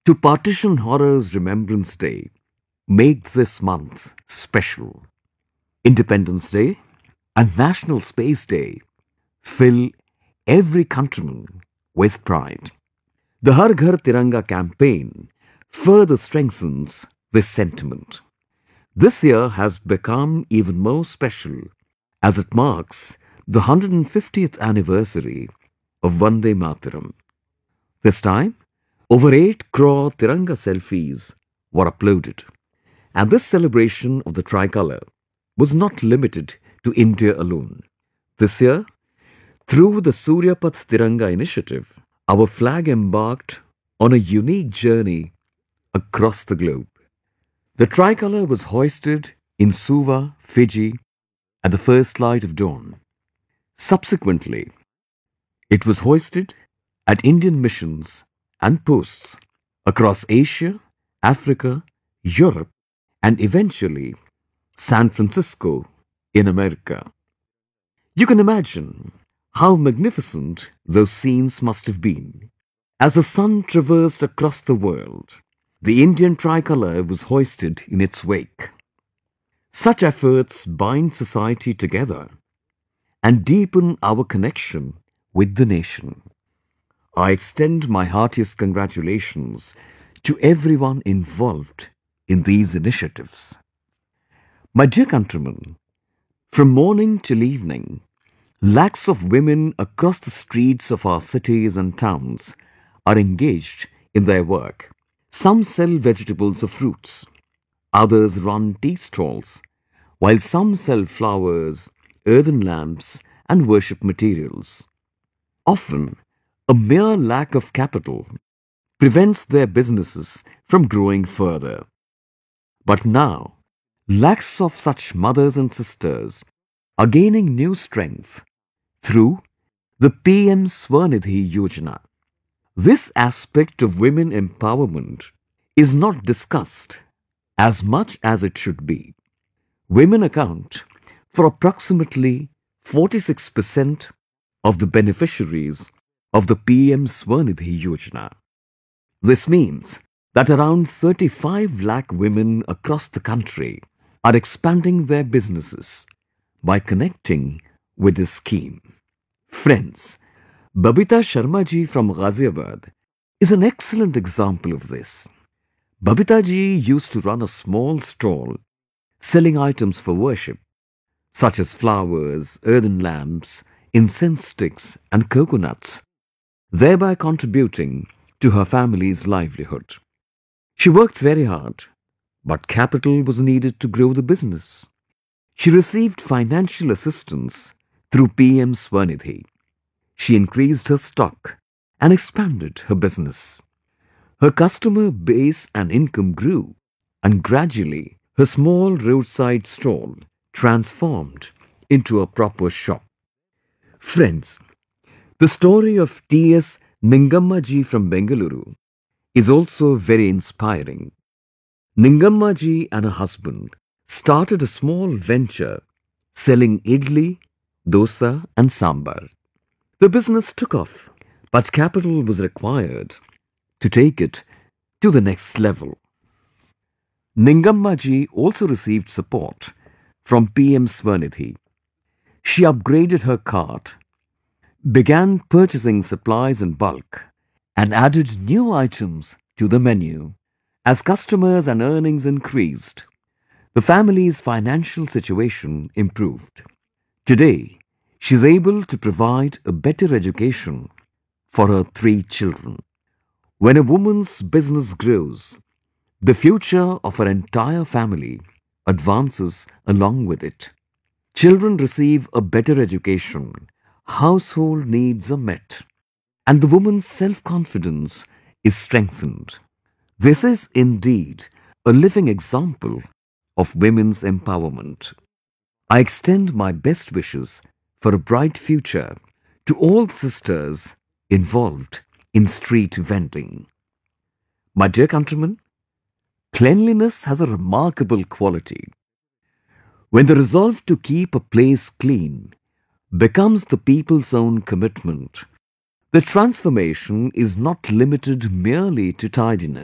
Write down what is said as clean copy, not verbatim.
to Partition Horror's Remembrance Day make this month special. Independence Day and National Space Day fill every countryman with pride. The Har Ghar Tiranga campaign further strengthens this sentiment. This year has become even more special as it marks the 150th anniversary of Vande Mataram. This time, over 8 crore Tiranga selfies were uploaded. And this celebration of the tricolour was not limited to India alone. This year, through the Suryapath Tiranga initiative, our flag embarked on a unique journey across the globe. The tricolour was hoisted in Suva, Fiji, at the first light of dawn. Subsequently, it was hoisted at Indian missions and posts across Asia, Africa, Europe, and eventually San Francisco in America. You can imagine how magnificent those scenes must have been. As the sun traversed across the world, the Indian tricolour was hoisted in its wake. Such efforts bind society together and deepen our connection with the nation. I extend my heartiest congratulations to everyone involved in these initiatives. My dear countrymen, from morning till evening, lakhs of women across the streets of our cities and towns are engaged in their work. Some sell vegetables or fruits, others run tea stalls, while some sell flowers, earthen lamps and worship materials. Often, a mere lack of capital prevents their businesses from growing further. But now, lakhs of such mothers and sisters are gaining new strength through the PM Swanidhi Yojana. This aspect of women empowerment is not discussed as much as it should be. Women account for approximately 46% of the beneficiaries of the PM Swanidhi Yojana. This means that around 35 lakh women across the country are expanding their businesses by connecting with this scheme. Friends, Babita Sharma ji from Ghaziabad is an excellent example of this. Babita ji used to run a small stall selling items for worship, such as flowers, earthen lamps, incense sticks and coconuts, thereby contributing to her family's livelihood. She worked very hard, but capital was needed to grow the business. She received financial assistance through PM Swanidhi. She increased her stock and expanded her business. Her customer base and income grew, and gradually her small roadside stall transformed into a proper shop. Friends, the story of T.S. Ningamma ji from Bengaluru is also very inspiring. Ningamma ji and her husband started a small venture selling idli, dosa and sambar. The business took off, but capital was required to take it to the next level. Ningamma ji also received support from PM Swanidhi. She upgraded her cart, began purchasing supplies in bulk, and added new items to the menu. As customers and earnings increased, the family's financial situation improved. Today, she is able to provide a better education for her 3 children. When a woman's business grows, the future of her entire family advances along with it. Children receive a better education, household needs are met, and the woman's self-confidence is strengthened. This is indeed a living example of women's empowerment. I extend my best wishes for a bright future to all sisters involved in street vending. My dear countrymen, cleanliness has a remarkable quality. When the resolve to keep a place clean becomes the people's own commitment, the transformation is not limited merely to tidiness.